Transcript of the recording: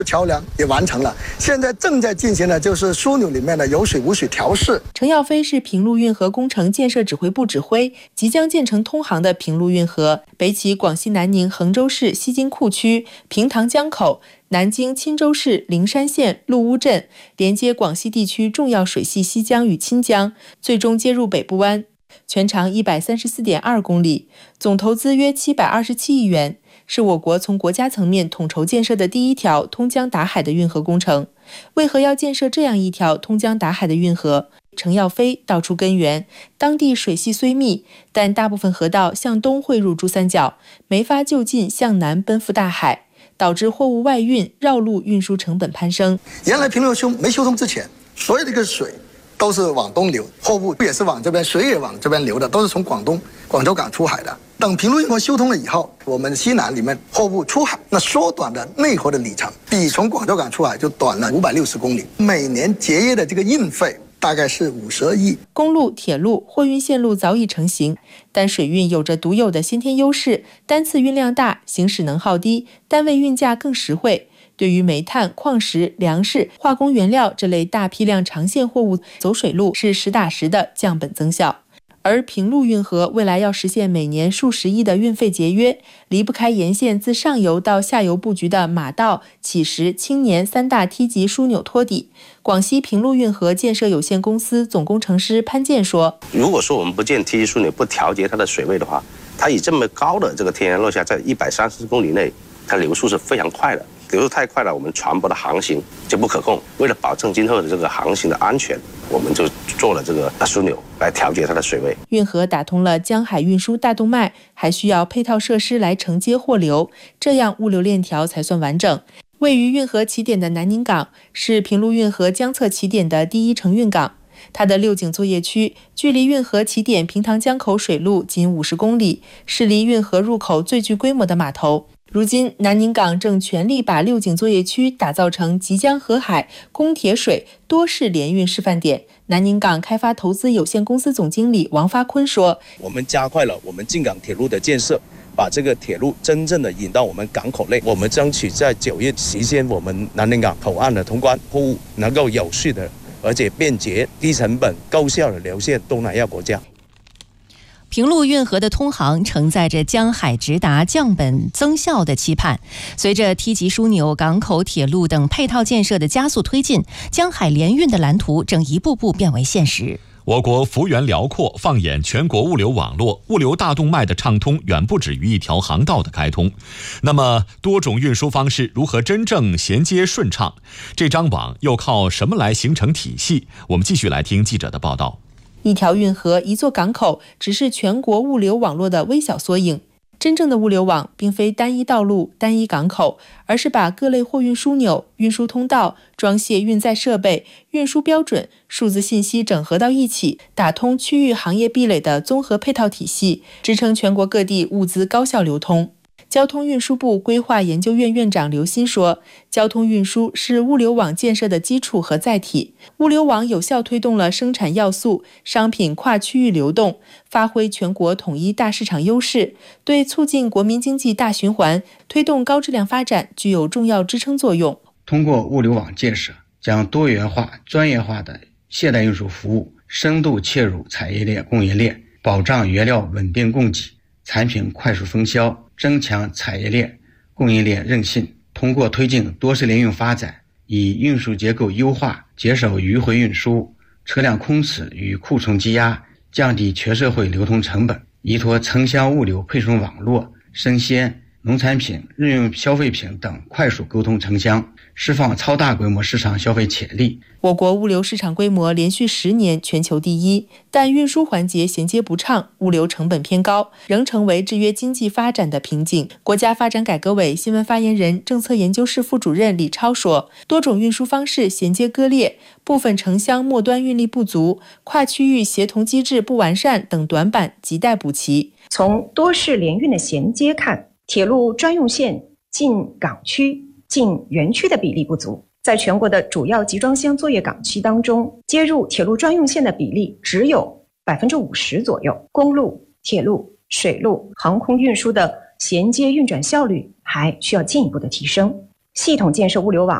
桥梁也完成了，现在正在进行的就是枢纽里面的有水无水调试。 程耀飞是平陆运河工程建设指挥部指挥，即将建成通航的平陆运河，北起广西南宁衡州市西津库区平塘江口，南经钦州市灵山县陆乌镇，连接广西地区重要水系西江与钦江，最终接入北部湾，全长134.2公里，总投资约727亿元。是我国从国家层面统筹建设的第一条通江达海的运河工程。为何要建设这样一条通江达海的运河？程耀飞道出根源：当地水系虽密，但大部分河道向东汇入珠三角，没法就近向南奔赴大海，导致货物外运绕路运输成本攀升。 原来平陆没修通之前，所有的个水都是往东流，货物也是往这边，水也往这边流的，都是从广州港出海的。等平陆运河修通了以后，我们西南里面货物出海，那缩短的内河的里程，比从广州港出海就短了560公里，每年节约的这个运费大概是52亿。 公路、铁路、货运线路早已成型，但水运有着独有的先天优势，单次运量大，行驶能耗低，单位运价更实惠。对于煤炭、矿石、粮食、化工原料这类大批量长线货物，走水路是实打实的降本增效。而平陆运河未来要实现每年数十亿的运费节约，离不开沿线自上游到下游布局的马道、乞石、青年3大梯级枢纽托底。广西平陆运河建设有限公司总工程师潘建说： 如果说我们不建梯级枢纽，不调节它的水位的话，它以这么高的这个天然落下，在130公里内，它流速是非常快的。流速太快了，我们船舶的航行就不可控。为了保证今后的这个航行的安全，我们就做了这个枢纽来调节它的水位。 运河打通了江海运输大动脉，还需要配套设施来承接货流，这样物流链条才算完整。位于运河起点的南宁港是平陆运河江侧起点的第一承运港，它的六井作业区距离运河起点平塘江口水路仅50公里，是离运河入口最具规模的码头。如今，南宁港正全力把六井作业区打造成即将河海、供铁水多式联运示范点。南宁港开发投资有限公司总经理王发坤说： 我们加快了我们进港铁路的建设，把这个铁路真正的引到我们港口内。我们争取在9月实现我们南宁港口岸的通关，货物能够有序的而且便捷、低成本、高效的流向东南亚国家。 平陆运河的通航承载着江海直达、降本增效的期盼。随着梯级枢纽、港口、铁路等配套建设的加速推进，江海联运的蓝图正一步步变为现实。 我国幅员辽阔，放眼全国物流网络，物流大动脉的畅通远不止于一条航道的开通。那么，多种运输方式如何真正衔接顺畅？这张网又靠什么来形成体系？我们继续来听记者的报道。 一条运河、一座港口只是全国物流网络的微小缩影。真正的物流网并非单一道路、单一港口，而是把各类货运枢纽、运输通道、装卸运载设备、运输标准、数字信息整合到一起，打通区域行业壁垒的综合配套体系，支撑全国各地物资高效流通。交通运输部规划研究院院长刘鑫说，交通运输是物流网建设的基础和载体，物流网有效推动了生产要素、商品跨区域流动，发挥全国统一大市场优势，对促进国民经济大循环、推动高质量发展具有重要支撑作用。 通过物流网建设，将多元化、专业化的现代运输服务深度切入产业链、供应链，保障原料稳定供给，产品快速分销，增强产业链、供应链韧性。通过推进多式联运发展，以运输结构优化，减少迂回运输、车辆空驶与库存积压，降低全社会流通成本，依托城乡物流配送网络，生鲜、农产品、日用消费品等快速沟通城乡，释放超大规模市场消费潜力。 我国物流市场规模连续10年全球第一，但运输环节衔接不畅，物流成本偏高，仍成为制约经济发展的瓶颈。国家发展改革委新闻发言人、政策研究室副主任李超说，多种运输方式衔接割裂，部分城乡末端运力不足，跨区域协同机制不完善等短板亟待补齐。 从多式联运的衔接看，铁路专用线进港区、进园区的比例不足。在全国的主要集装箱作业港区当中，接入铁路专用线的比例只有50%左右。公路、铁路、水路、航空运输的衔接运转效率还需要进一步的提升。 系统建设物流网